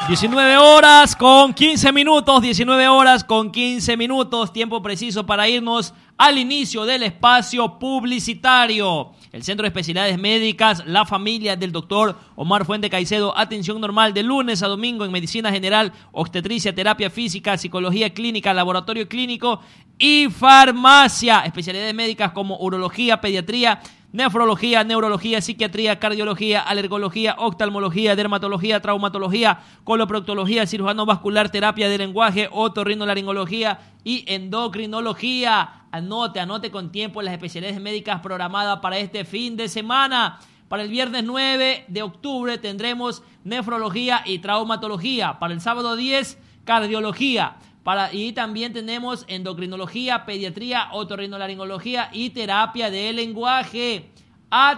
19 horas con 15 minutos, 19 horas con 15 minutos, tiempo preciso para irnos al inicio del espacio publicitario. El Centro de Especialidades Médicas, la familia del doctor Omar Fuente Caicedo, atención normal de lunes a domingo en medicina general, obstetricia, terapia física, psicología clínica, laboratorio clínico y farmacia. Especialidades médicas como urología, pediatría, nefrología, neurología, psiquiatría, cardiología, alergología, oftalmología, dermatología, traumatología, coloproctología, cirujano vascular, terapia de lenguaje, otorrinolaringología y endocrinología. Anote con tiempo las especialidades médicas programadas para este fin de semana. Para el viernes 9 de octubre tendremos nefrología y traumatología. Para el sábado 10, cardiología. Y también tenemos endocrinología, pediatría, otorrinolaringología y terapia de lenguaje.